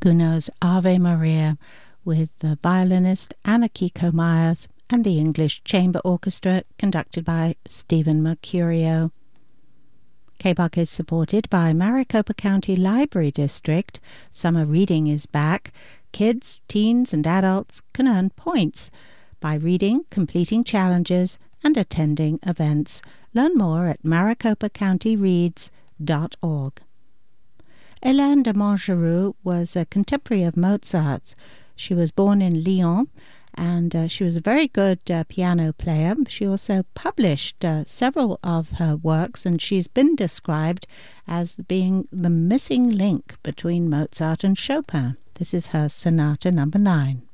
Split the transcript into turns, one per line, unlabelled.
Gounod's Ave Maria with the violinist Anna Kiko Myers and the English Chamber Orchestra conducted by Stephen Mercurio. KBUK is supported by Maricopa County Library District. Summer reading is back. Kids, teens and adults can earn points by reading, completing challenges and attending events. Learn more at maricopacountyreads.org. Hélène de Montgeroux was a contemporary of Mozart's. She was born in Lyon, and she was a very good piano player. She also published several of her works, and she's been described as being the missing link between Mozart and Chopin. This is her Sonata No. 9.